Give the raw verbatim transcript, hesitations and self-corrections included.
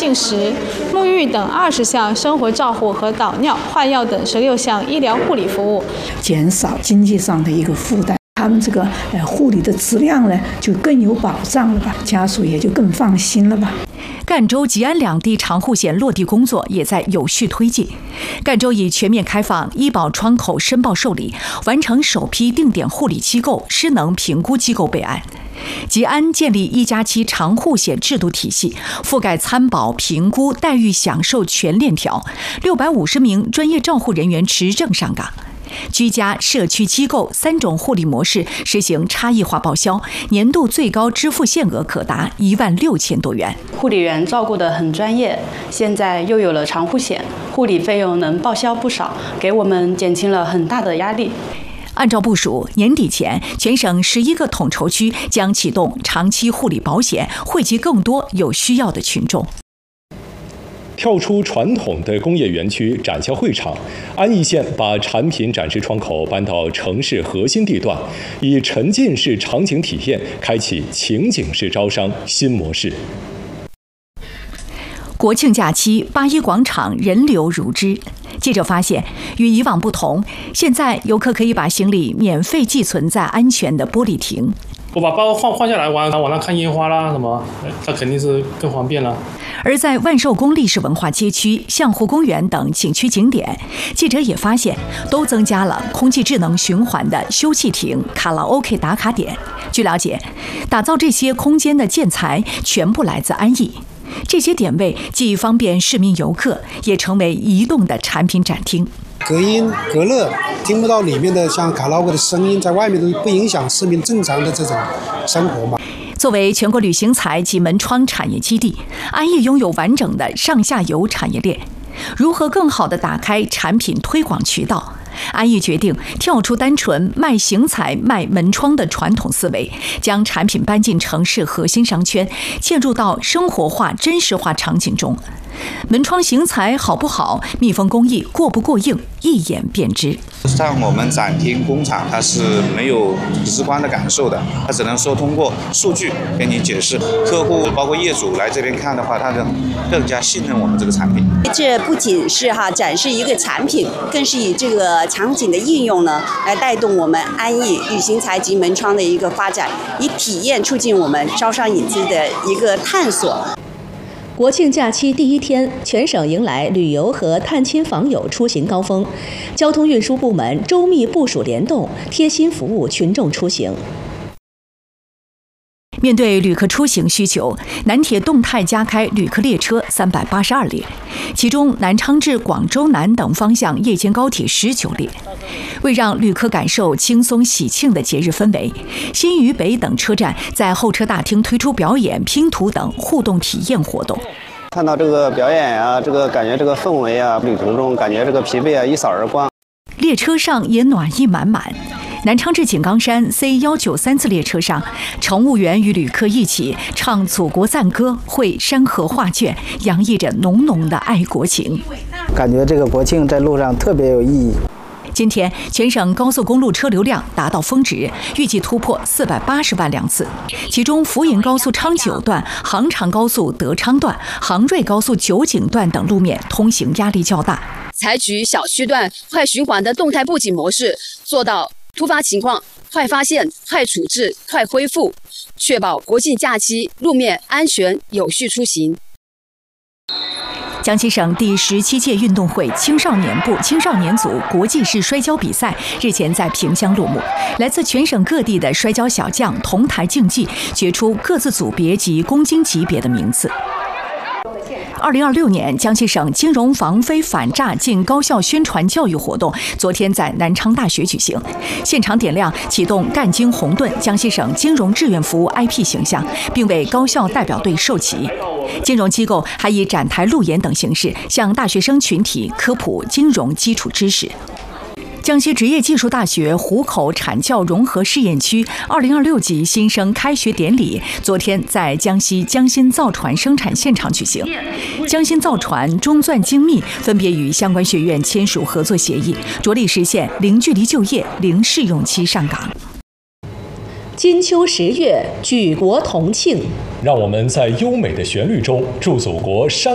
进食、沐浴等二十项生活照护和导尿、换药等十六项医疗护理服务， 减少经济上的一个负担。他们这个呃护理的质量呢，就更有保障了吧，家属也就更放心了吧。 赣州、吉安两地长护险落地工作也在有序推进。赣州已全面开放医保窗口申报受理，完成首批定点护理机构失能评估机构备案。吉安建立一加七长护险制度体系，覆盖参保、评估、待遇、享受全链条，六百五十名专业照护人员持证上岗。居家、社区机构三种护理模式实行差异化报销，年度最高支付限额可达一万六千多元。 护理员照顾得很专业，现在又有了长护险，护理费用能报销不少，给我们减轻了很大的压力。 按照部署，年底前全省十一个统筹区将启动长期护理保险，惠及更多有需要的群众。 跳出传统的工业园区展销会场，安义县把产品展示窗口搬到城市核心地段，以沉浸式场景体验开启情景式招商新模式。 国庆假期，八一广场人流如织。记者发现，与以往不同，现在游客可以把行李免费寄存在安全的玻璃亭。 我把包换换下来，晚晚上看烟花啦什么，它肯定是更方便了。 而在万寿宫历史文化街区、象湖公园等景区景点，记者也发现都增加了空气智能循环的休憩亭、卡拉 OK 打卡点。据了解，打造这些空间的建材全部来自安义。这些点位既方便市民游客，也成为移动的产品展厅。 隔音隔热，听不到里面的像卡拉 OK 的声音，在外面都不影响市民正常的这种生活嘛。 作为全国旅行材及门窗产业基地，安义拥有完整的上下游产业链。如何更好地打开产品推广渠道？安义决定跳出单纯卖型材、卖门窗的传统思维，将产品搬进城市核心商圈，嵌入到生活化、真实化场景中。门窗型材好不好，密封工艺过不过硬，一眼便知。 像我们展厅工厂，它是没有直观的感受的，它只能说通过数据跟你解释。客户包括业主来这边看的话，他就更加信任我们这个产品。 这不仅是哈展示一个产品，更是以这个场景的应用呢，来带动我们安义旅行材及门窗的一个发展，以体验促进我们招商引资的一个探索。 国庆假期第一天，全省迎来旅游和探亲访友出行高峰，交通运输部门周密部署联动，贴心服务群众出行。 面对旅客出行需求，南铁动态加开旅客列车三百八十二列，其中南昌至广州南等方向夜间高铁十九列。为让旅客感受轻松喜庆的节日氛围，新余北等车站在候车大厅推出表演、拼图等互动体验活动。 看到这个表演啊，这个感觉这个氛围啊，旅途中感觉这个疲惫啊一扫而光。 列车上也暖意满满。南昌至井冈山 C 一九三次列车上，乘务员与旅客一起唱祖国赞歌，绘山河画卷，洋溢着浓浓的爱国情。 感觉这个国庆在路上特别有意义。 今天全省高速公路车流量达到峰值，预计突破四百八十万辆次。其中，福银高速昌九段、杭长高速德昌段、杭瑞高速九井段等路面通行压力较大， 采取小区段快循环的动态布景模式，做到突发情况快发现、快处置、快恢复，确保国庆假期路面安全有序出行。 江西省第十七届运动会青少年部青少年组国际式摔跤比赛日前在萍乡落幕，来自全省各地的摔跤小将同台竞技，决出各自组别及公斤级别的名次。二零二六年江西省金融防非反诈进高校宣传教育活动昨天在南昌大学举行，现场点亮启动赣金红盾江西省金融志愿服务 I P 形象，并为高校代表队授旗。金融机构还以展台路演等形式向大学生群体科普金融基础知识。江西职业技术大学湖口产教融合试验区二零二六级新生开学典礼昨天在江西江新造船生产现场举行。江新造船、中钻精密分别与相关学院签署合作协议，着力实现零距离就业、零试用期上岗。 金秋十月，举国同庆， 让我们在优美的旋律中祝祖国山